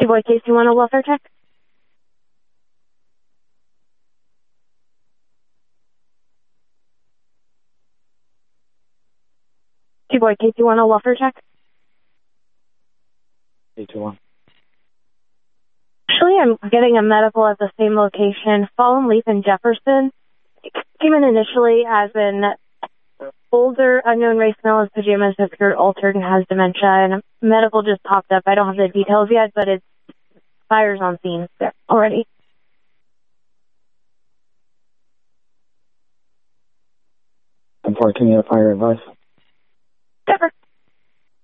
Boy case, you want a welfare check? Boy case, you want a welfare check? 821. Actually, I'm getting a medical at the same location. Fallen Leaf in Jefferson. Came in initially as an older unknown race male. His pajamas have appeared altered and has dementia, and medical just popped up. I don't have the details yet, but it's fires on scene there already. Unfortunately, fire advice. Never.